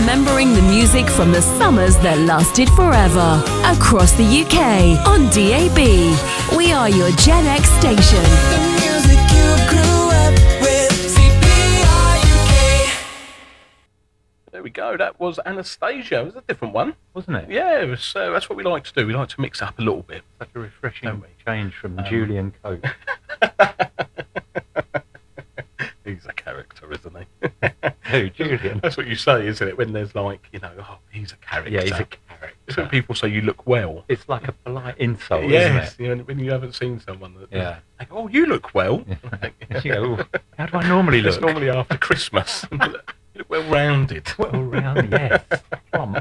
remembering the music from the summers that lasted forever. Across the UK, on DAB. We are your Gen X station. The music you grew up with. CPR UK. There we go. That was Anastasia. It was a different one, Wasn't it? Yeah, it was, that's what we like to do. We like to mix it up a little bit. Such a refreshing Don't we? change from Julian Cope. He's a character, isn't he? Who, Julian? That's what you say, isn't it? When there's like, oh, he's a character. Yeah, he's a character. It's when people say you look well. It's like a polite insult, Yes, isn't it? when you haven't seen someone that, Yeah. they go, oh, you look well. You go, how do I normally It's look? normally after Christmas. You look well rounded. Well round, yes. Plump.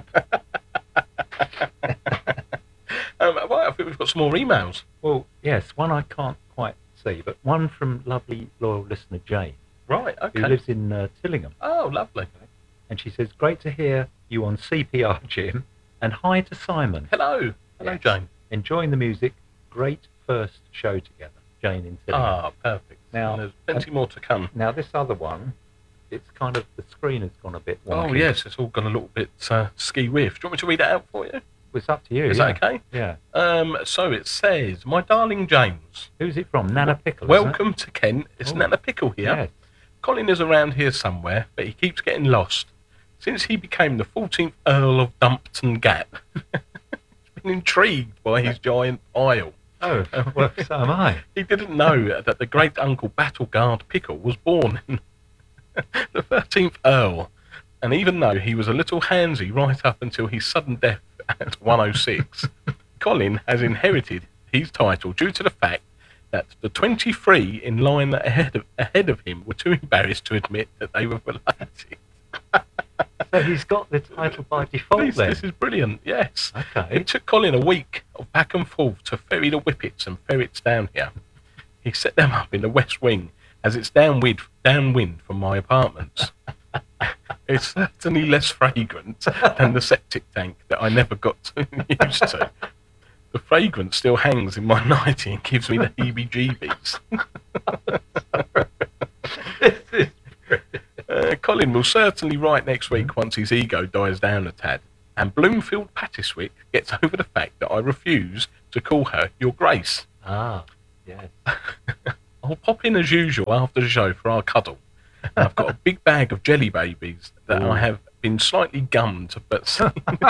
Right, I think we've got some more emails. Well, yes, one I can't quite see, but one from lovely loyal listener Jane, Right, who okay. lives in Tillingham. Oh, lovely. And she says, great to hear you on CPR, Jim, and hi to Simon. Hello. Hello, Yes. Jane. Enjoying the music. Great first show together. Jane in Tillingham. Ah, perfect. Now- And there's plenty more to come. Now, this other one, it's kind of, the screen has gone a bit wonky. Oh, yes, it's all gone a little bit ski-whiff. Do you want me to read it out for you? It's up to you. Is yeah. that okay? Yeah. So it says, my darling James, Who's it from? Nana Pickle, isn't it? welcome to Kent. It's Oh. Nana Pickle here. Yes. Colin is around here somewhere, but he keeps getting lost. Since he became the 14th Earl of Dumpton Gap, he's been intrigued by his giant pile. Oh, well, so am I. He didn't know that the great uncle Battleguard Pickle was born in the 13th Earl, and even though he was a little handsy right up until his sudden death at 106, Colin has inherited his title due to the fact that the 23 in line ahead of him were too embarrassed to admit that they were related. So he's got the title by default then. This is brilliant, yes. Okay. It took Colin a week of back and forth to ferry the whippets and ferrets down here. He set them up in the west wing, as it's downwind from my apartments. It's certainly less fragrant than the septic tank that I never got used to. The fragrance still hangs in my nightie and gives me the heebie-jeebies. Colin will certainly write next week once his ego dies down a tad, and Bloomfield Pattiswick gets over the fact that I refuse to call her Your Grace. Ah, yes. I'll pop in as usual after the show for our cuddle. And I've got a big bag of jelly babies that I have been slightly gummed, but seem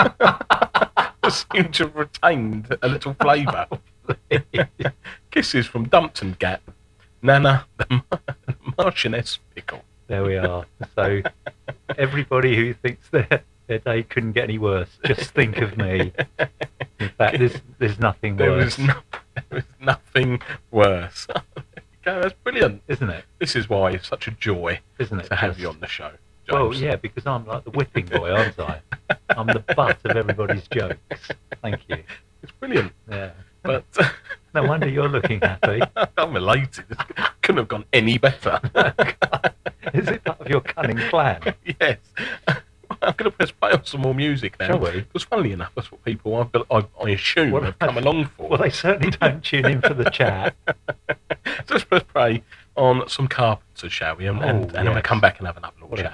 to have retained a little flavour. Kisses from Dumpton Gap, Nana the Marchioness Pickle. There we are. So everybody who thinks their day couldn't get any worse, just think of me. In fact, there's nothing There worse. was nothing worse. There you go, that's brilliant. Isn't it? This is why it's such a joy Isn't it? to have Just- you on the show, James. Well, yeah, because I'm like the whipping boy, aren't I? I'm the butt of everybody's jokes. Thank you. It's brilliant. Yeah. But No wonder you're looking happy. I'm elated. It couldn't have gone any better. Is it part of your cunning plan? Yes. I'm going to press play on some more music now. Shall we? Because funnily enough, that's what people, I assume, Well, have come along for. Well, they certainly don't tune in for the chat. So let's press play on some Carpenters, shall we? And then we'll yes. come back and have another little What a chat